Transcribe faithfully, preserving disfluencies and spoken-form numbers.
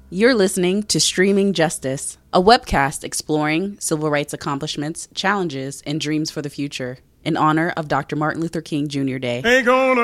You're listening to Streaming Justice, a webcast exploring civil rights accomplishments, challenges, and dreams for the future in honor of Doctor Martin Luther King Junior Day. Ain't gonna